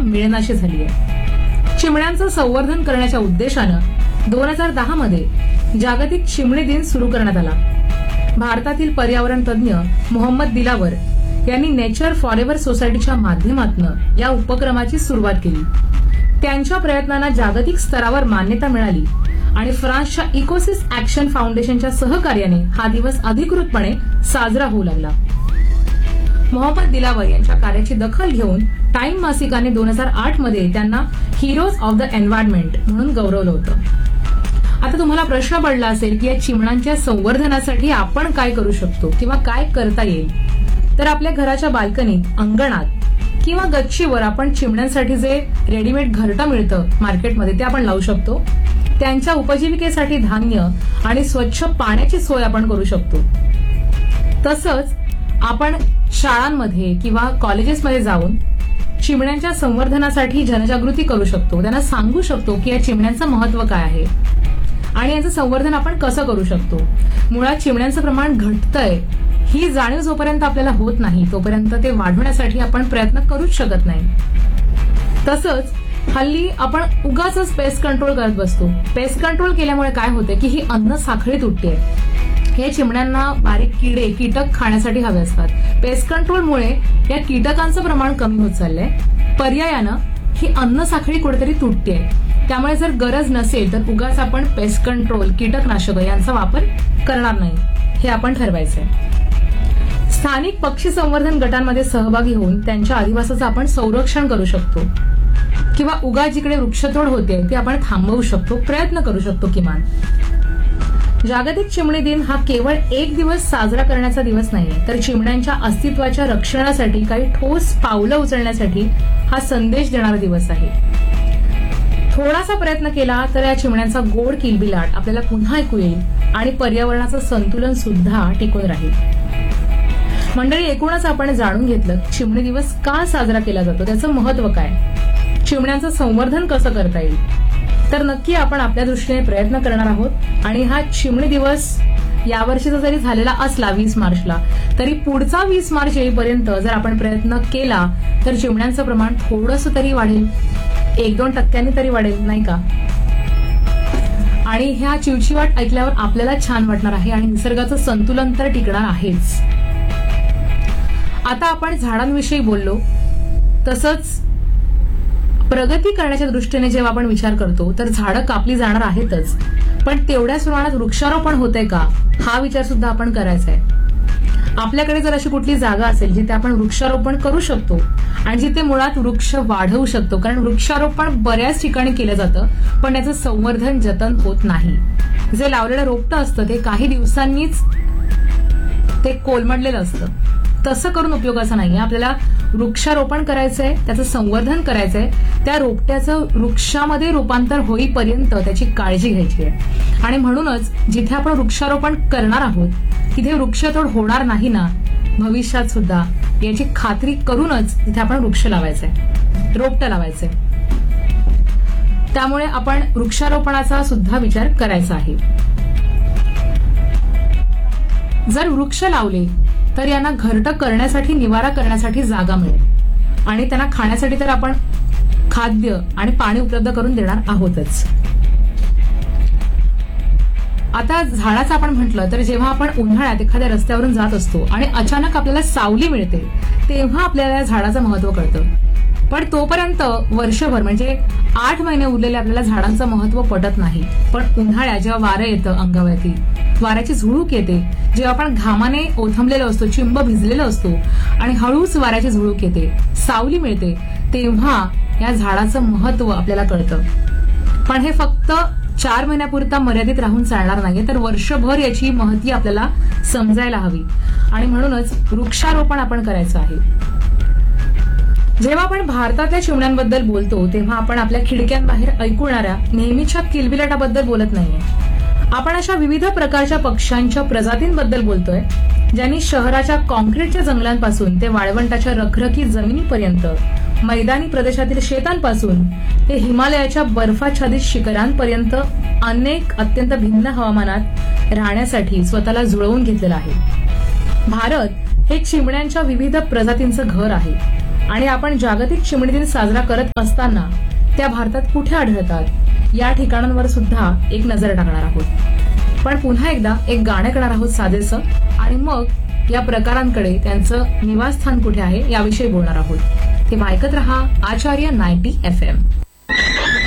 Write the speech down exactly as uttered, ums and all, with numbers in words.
मिळेनाशी झाली आहे. चिमण्यांचं संवर्धन करण्याच्या उद्देशानं दोन हजार दहा मध्ये जागतिक चिमणी दिन सुरू करण्यात आला. भारतातील पर्यावरण तज्ज्ञ मोहम्मद दिलावर यांनी नेचर फॉरेव्हर सोसायटीच्या माध्यमातून या उपक्रमाची सुरुवात केली. त्यांच्या प्रयत्नांना जागतिक स्तरावर मान्यता मिळाली आणि फ्रान्सच्या इकोसिस ऍक्शन फाउंडेशनच्या सहकार्याने हा दिवस अधिकृतपणे साजरा होऊ लागला. मोहम्मद दिलावर यांच्या कार्याची दखल घेऊन टाइम मासिकाने दोन हजार आठ मध्ये त्यांना हिरोज ऑफ द एन्व्हायरमेंट म्हणून गौरवलं होतं. आता तुम्हाला प्रश्न पडला असेल की या चिमण्यांच्या संवर्धनासाठी आपण काय करू शकतो किंवा काय करता येईल. तर आपल्या घराच्या बाल्कनीत, अंगणात किंवा गच्चीवर आपण चिमण्यांसाठी जे रेडीमेड घरटं मिळतं मार्केटमध्ये ते आपण लावू शकतो. त्यांच्या उपजीविकेसाठी धान्य आणि स्वच्छ पाण्याची सोय आपण करू शकतो. तसंच आपण शाळांमध्ये किंवा कॉलेजेसमध्ये जाऊन चिमण्यांच्या संवर्धनासाठी जनजागृती करू शकतो. त्यांना सांगू शकतो की या चिमण्यांचं महत्व काय आहे आणि याचं संवर्धन आपण कसं करू शकतो. मुळात चिमण्यांचं प्रमाण घटतंय ही जाणीव जोपर्यंत आपल्याला होत नाही तोपर्यंत ते वाढवण्यासाठी आपण प्रयत्न करूच शकत नाही. तसंच हल्ली आपण उगाच पेस्ट कंट्रोल करत बसतो. पेस्ट कंट्रोल केल्यामुळे काय होते की ही अन्न साखळी तुटते. हे चिमण्यांना बारीक किडे, कीटक खाण्यासाठी हवे असतात. पेस्ट कंट्रोलमुळे या कीटकांचं प्रमाण कमी होत चाललंय. पर्यायानं ही अन्न साखळी कुठेतरी तुटते. त्यामुळे जर गरज नसेल तर उगाच आपण पेस्ट कंट्रोल, कीटकनाशक यांचा वापर करणार नाही हे आपण ठरवायचंय. स्थानिक पक्षी संवर्धन गटांमध्ये सहभागी होऊन त्यांच्या अधिवासाचं आपण संरक्षण करू शकतो किंवा उगा जिकडे वृक्षतोड होते ते आपण थांबवू शकतो, प्रयत्न करू शकतो किमान. जागतिक चिमणी दिन हा केवळ एक दिवस साजरा करण्याचा दिवस नाहीये, तर चिमण्यांच्या अस्तित्वाच्या रक्षणासाठी काही ठोस पावलं उचलण्यासाठी हा संदेश देणारा दिवस आहे. थोडासा प्रयत्न केला तर या चिमण्यांचा गोड किलबिलाट आपल्याला पुन्हा ऐकू येईल आणि पर्यावरणाचं संतुलन सुद्धा टिकून राहील. मंडळी, एकूणच आपण जाणून घेतलं चिमणी दिवस का साजरा केला जातो, त्याचं महत्व काय, चिमण्यांचं संवर्धन कसं करता येईल. तर नक्की आपण आपल्या दृष्टीने प्रयत्न करणार आहोत आणि हा चिमणी दिवस यावर्षीचा जरी झालेला असला वीस मार्चला तरी पुढचा वीस मार्च येईपर्यंत जर आपण प्रयत्न केला तर चिमण्यांचं प्रमाण थोडंसं तरी वाढेल, एक दोन टक्क्यांनी तरी वाढेल, नाही का. आणि ह्या चिवचिवाट ऐकल्यावर आपल्याला छान वाटणार आहे आणि निसर्गाचं संतुलन तर टिकणार आहेच. आता आपण झाडांविषयी बोललो, तसंच प्रगती करण्याच्या दृष्टीने जेव्हा आपण विचार करतो तर झाडं कापली जाणार आहेतच, पण तेवढ्याच प्रमाणात वृक्षारोपण होतंय का हा विचार सुद्धा आपण करायचा आहे. आपल्याकडे जर अशी कुठली जागा असेल जिथे आपण वृक्षारोपण करू शकतो आणि जिथे मुळात वृक्ष वाढवू शकतो, कारण वृक्षारोपण बऱ्याच ठिकाणी केलं जातं पण त्याचं संवर्धन जतन होत नाही. जे लावलेलं रोपटं असतं ते काही दिवसांनीच ते कोलमडलेलं असतं. तसं करून उपयोगाचं नाहीये. आपल्याला वृक्षारोपण करायचंय, त्याचं संवर्धन करायचंय, त्या रोपट्याचं वृक्षामध्ये रूपांतर होईपर्यंत त्याची काळजी घ्यायची आहे. आणि म्हणूनच जिथे आपण वृक्षारोपण करणार आहोत तिथे वृक्षतोड होणार नाही ना भविष्यात सुद्धा, याची खात्री करूनच तिथे आपण वृक्ष लावायचंय, रोपटं लावायचंय. त्यामुळे आपण वृक्षारोपणाचा सुद्धा विचार करायचा आहे. जर वृक्ष लावले तर यांना घरटं करण्यासाठी, निवारा करण्यासाठी जागा मिळेल आणि त्यांना खाण्यासाठी तर आपण खाद्य आणि पाणी उपलब्ध करून देणार आहोतच. आता झाडाचं आपण म्हटलं तर जेव्हा आपण उन्हाळ्यात एखाद्या रस्त्यावरून जात असतो आणि अचानक आपल्याला सावली मिळते तेव्हा आपल्याला या झाडाचं महत्व कळतं. पण तोपर्यंत वर्षभर म्हणजे आठ महिने उरलेले आपल्याला झाडांचं महत्व पटत नाही. पण उन्हाळ्यात जेव्हा वारं येतं अंगावरती, वाऱ्याची झुळूक येते, जेव्हा आपण घामाने ओथंबलेलो असतो, चिंब भिजलेलो असतो आणि हळूच वाऱ्याची झुळूक येते, सावली मिळते, तेव्हा या झाडाचं महत्व आपल्याला कळतं. पण हे फक्त चार महिन्यापुरता मर्यादित राहून चालणार नाहीये, तर वर्षभर याची महती आपल्याला समजायला हवी आणि म्हणूनच वृक्षारोपण आपण करायचं आहे. जेव्हा आपण भारतातल्या चिमण्यांबद्दल बोलतो तेव्हा आपण आपल्या खिडक्यांबाहेर ऐकूणाऱ्या नेहमीच्या किलबिलाटाबद्दल बोलत नाहीये. आपण अशा विविध प्रकारच्या पक्ष्यांच्या प्रजातींबद्दल बोलतोय ज्यांनी शहराच्या कॉन्क्रीटच्या जंगलांपासून ते वाळवंटाच्या रखरखी जमिनीपर्यंत, मैदानी प्रदेशातील शेतांपासून ते हिमालयाच्या बर्फाच्छादित शिखरांपर्यंत अनेक अत्यंत भिन्न हवामानात राहण्यासाठी स्वतःला जुळवून घेतलेलं आहे. भारत हे चिमण्यांच्या विविध प्रजातींचं घर आहे आणि आपण जागतिक चिमणी दिन साजरा करत असताना त्या भारतात कुठे आढळतात या ठिकाणांवर सुद्धा एक नजर टाकणार आहोत. पण पुन्हा एकदा एक गाणं करणार आहोत साधेसं आणि मग या प्रकारांकडे त्यांचं निवासस्थान कुठे आहे याविषयी बोलणार आहोत. ते ऐकत रहा आचार्य नाईन्टी एफ एम.